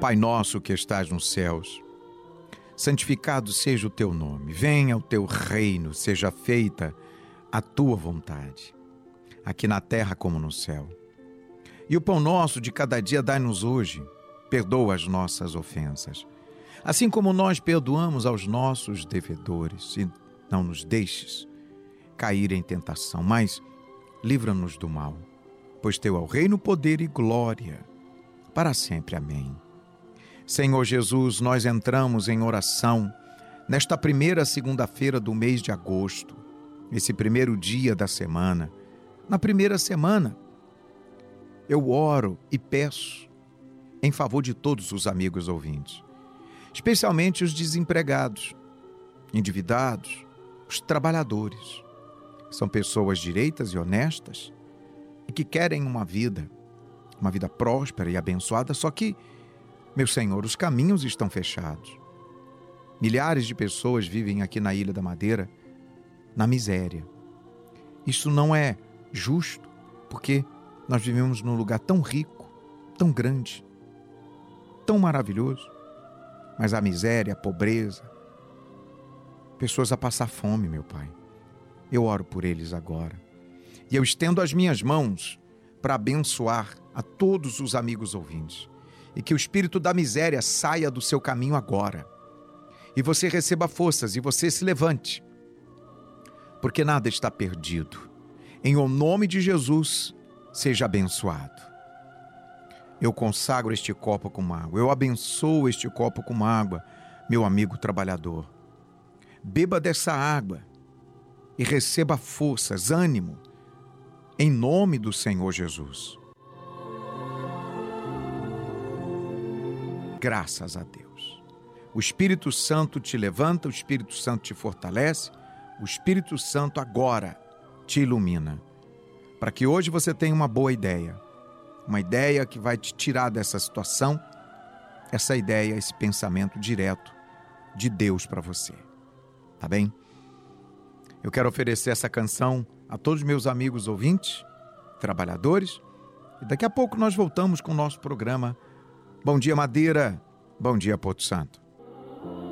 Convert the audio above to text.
Pai nosso que estás nos céus, santificado seja o teu nome. Venha o teu reino, seja feita a tua vontade, aqui na terra como no céu. E o pão nosso de cada dia dai-nos hoje. Perdoa as nossas ofensas, assim como nós perdoamos aos nossos devedores. E não nos deixes cair em tentação, mas livra-nos do mal. Pois teu é o reino, poder e glória, para sempre. Amém. Senhor Jesus, nós entramos em oração nesta primeira segunda-feira do mês de agosto, esse primeiro dia da semana. Na primeira semana, eu oro e peço em favor de todos os amigos ouvintes, especialmente os desempregados, endividados, os trabalhadores. São pessoas direitas e honestas e que querem uma vida próspera e abençoada, só que, meu Senhor, os caminhos estão fechados. Milhares de pessoas vivem aqui na Ilha da Madeira na miséria. Isso não é justo, porque nós vivemos num lugar tão rico, tão grande, tão maravilhoso, mas a miséria, a pobreza, pessoas a passar fome, meu Pai. Eu oro por eles agora. E eu estendo as minhas mãos para abençoar a todos os amigos ouvintes. E que o espírito da miséria saia do seu caminho agora. E você receba forças e você se levante. Porque nada está perdido. Em o nome de Jesus, seja abençoado. Eu consagro este copo com água. Eu abençoo este copo com água, meu amigo trabalhador. Beba dessa água e receba forças, ânimo, em nome do Senhor Jesus. Graças a Deus. O Espírito Santo te levanta, o Espírito Santo te fortalece, o Espírito Santo agora te ilumina, para que hoje você tenha uma boa ideia, uma ideia que vai te tirar dessa situação, essa ideia, esse pensamento direto de Deus para você. Tá bem? Eu quero oferecer essa canção a todos os meus amigos ouvintes, trabalhadores, e daqui a pouco nós voltamos com o nosso programa Bom Dia Madeira, Bom Dia Porto Santo.